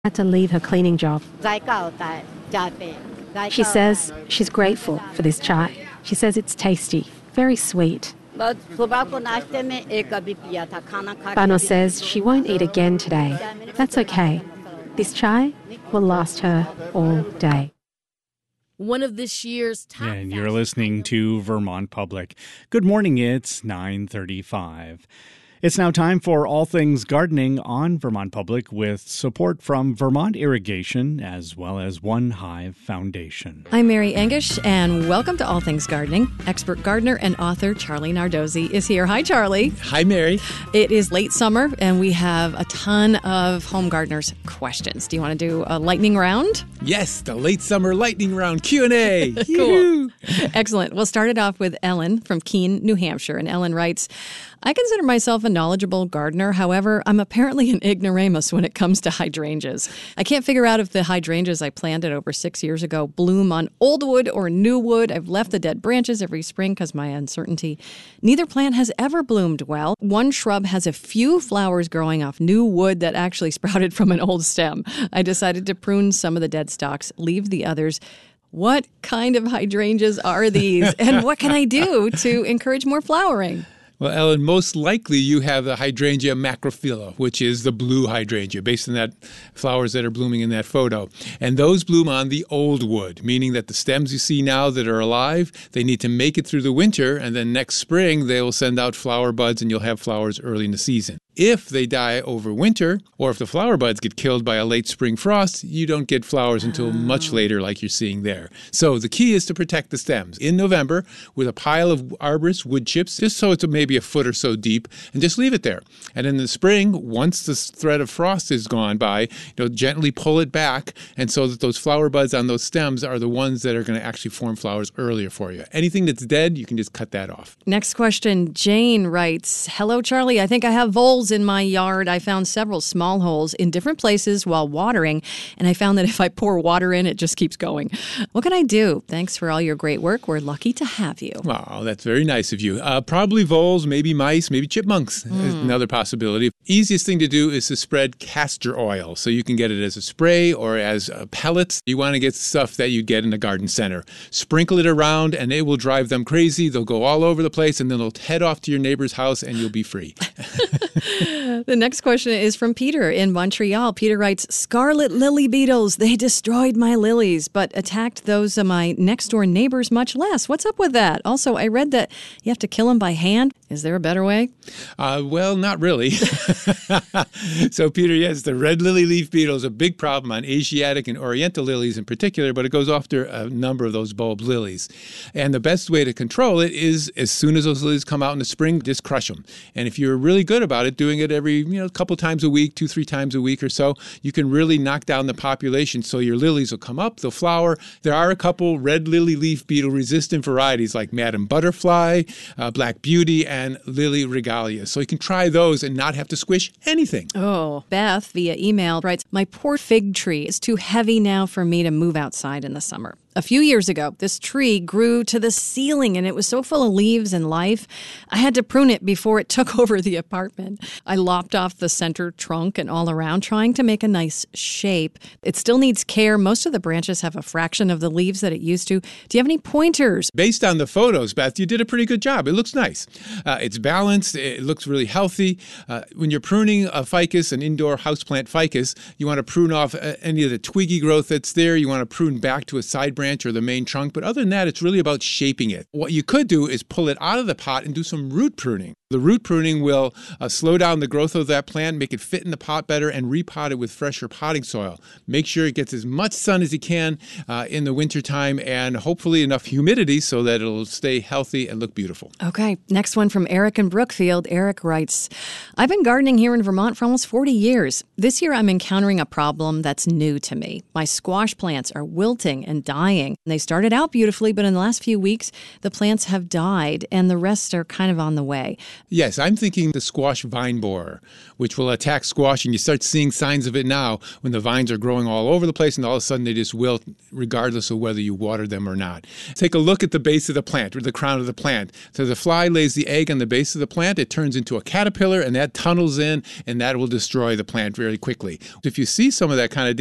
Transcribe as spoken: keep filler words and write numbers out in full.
had to leave her cleaning job. She says she's grateful for this chai. She says it's tasty, very sweet. Bano says she won't eat again today. That's okay. This chai will last her all day. One of this year's top... And you're listening to Vermont Public. Good morning, it's nine thirty-five. It's now time for All Things Gardening on Vermont Public with support from Vermont Irrigation as well as One Hive Foundation. I'm Mary Engish, and welcome to All Things Gardening. Expert gardener and author Charlie Nardozzi is here. Hi, Charlie. Hi, Mary. It is late summer, and we have a ton of home gardeners' questions. Do you want to do a lightning round? Yes, the late summer lightning round Q and A. Cool. Excellent. We'll start it off with Ellen from Keene, New Hampshire. And Ellen writes, I consider myself a knowledgeable gardener. However, I'm apparently an ignoramus when it comes to hydrangeas. I can't figure out if the hydrangeas I planted over six years ago bloom on old wood or new wood. I've left the dead branches every spring because my uncertainty. Neither plant has ever bloomed well. One shrub has a few flowers growing off new wood that actually sprouted from an old stem. I decided to prune some of the dead stalks, leave the others. What kind of hydrangeas are these? And what can I do to encourage more flowering? Well, Ellen, most likely you have the hydrangea macrophylla, which is the blue hydrangea, based on that flowers that are blooming in that photo. And those bloom on the old wood, meaning that the stems you see now that are alive, they need to make it through the winter, and then next spring they will send out flower buds and you'll have flowers early in the season. If they die over winter, or if the flower buds get killed by a late spring frost, you don't get flowers until oh. much later like you're seeing there. So the key is to protect the stems in November with a pile of arborist wood chips, just so it's maybe a foot or so deep, and just leave it there. And in the spring, once the threat of frost is gone by, you know, gently pull it back, and so that those flower buds on those stems are the ones that are going to actually form flowers earlier for you. Anything that's dead, you can just cut that off. Next question. Jane writes, hello, Charlie. I think I have voles in my yard. I found several small holes in different places while watering, and I found that if I pour water in, it just keeps going. What can I do? Thanks for all your great work. We're lucky to have you. Wow, that's very nice of you. Uh, probably voles, maybe mice, maybe chipmunks mm. is another possibility. Easiest thing to do is to spread castor oil, so you can get it as a spray or as uh, pellets. You want to get stuff that you get in a garden center. Sprinkle it around, and it will drive them crazy. They'll go all over the place, and then they'll head off to your neighbor's house, and you'll be free. The next question is from Peter in Montreal. Peter writes, scarlet lily beetles, they destroyed my lilies, but attacked those of my next-door neighbors much less. What's up with that? Also, I read that you have to kill them by hand. Is there a better way? Uh, well, not really. So, Peter, yes, the red lily leaf beetle is a big problem on Asiatic and Oriental lilies in particular, but it goes after a number of those bulb lilies. And the best way to control it is, as soon as those lilies come out in the spring, just crush them. And if you're really good about it, doing it every, you know, a couple times a week, two, three times a week or so, you can really knock down the population. So your lilies will come up, they'll flower. There are a couple red lily leaf beetle resistant varieties like Madam Butterfly, uh, Black Beauty, and Lily Regalia. So you can try those and not have to squish anything. Oh, Beth via email writes, my poor fig tree is too heavy now for me to move outside in the summer. A few years ago, this tree grew to the ceiling, and it was so full of leaves and life. I had to prune it before it took over the apartment. I lopped off the center trunk and all around, trying to make a nice shape. It still needs care. Most of the branches have a fraction of the leaves that it used to. Do you have any pointers? Based on the photos, Beth, you did a pretty good job. It looks nice. Uh, it's balanced. It looks really healthy. Uh, when you're pruning a ficus, an indoor houseplant ficus, you want to prune off uh, any of the twiggy growth that's there. You want to prune back to a side branch or the main trunk. But other than that, it's really about shaping it. What you could do is pull it out of the pot and do some root pruning. The root pruning will uh, slow down the growth of that plant, make it fit in the pot better, and repot it with fresher potting soil. Make sure it gets as much sun as you can uh, in the wintertime, and hopefully enough humidity so that it'll stay healthy and look beautiful. Okay, next one from Eric in Brookfield. Eric writes, I've been gardening here in Vermont for almost forty years. This year I'm encountering a problem that's new to me. My squash plants are wilting and dying. They started out beautifully, but in the last few weeks, the plants have died, and the rest are kind of on the way. Yes, I'm thinking the squash vine borer, which will attack squash, and you start seeing signs of it now when the vines are growing all over the place, and all of a sudden they just wilt regardless of whether you water them or not. Take a look at the base of the plant, or the crown of the plant. So the fly lays the egg on the base of the plant, it turns into a caterpillar, and that tunnels in, and that will destroy the plant very quickly. If you see some of that kind of